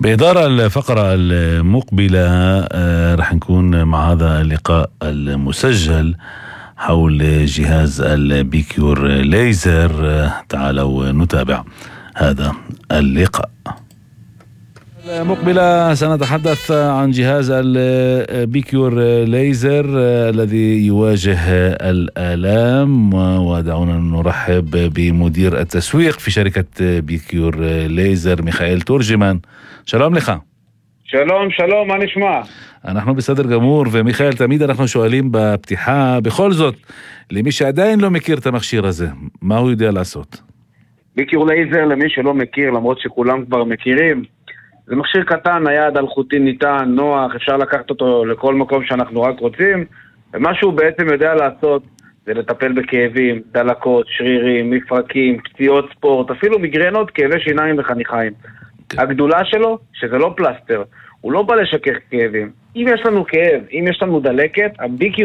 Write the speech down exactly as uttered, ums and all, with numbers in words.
بإدارة الفقرة المقبلة آه، رح نكون مع هذا اللقاء المسجل حول جهاز البيكيور ليزر. آه، تعالوا نتابع هذا اللقاء. مقبلة سنتحدث عن جهاز البيكيور ليزر الذي يواجه الآلام، ودعونا نرحب بمدير التسويق في شركة بيكيور ليزر ميخائيل تورجمان. שלום לך. שלום, שלום, מה נשמע? אנחנו בסדר גמור, ומיכאל, תמיד אנחנו שואלים בפתיחה, בכל זאת, למי שעדיין לא מכיר את המכשיר הזה, מה הוא יודע לעשות? ביקיור לייזר, למי שלא מכיר, למרות שכולם כבר מכירים, זה מכשיר קטן, נייד, אלחוטי, ניתן, נוח, אפשר לקחת אותו לכל מקום שאנחנו רק רוצים, ומה שהוא בעצם יודע לעשות זה לטפל בכאבים, דלקות, שרירים, מפרקים, פציעות ספורט, אפילו מגרנות, כאבי שיניים וחניכיים. הגדולה שלו, שזה לא פלסטר, הוא לא בא לשכך כאבים. אם יש לנו כאב, אם יש לנו דלקת, הביקיור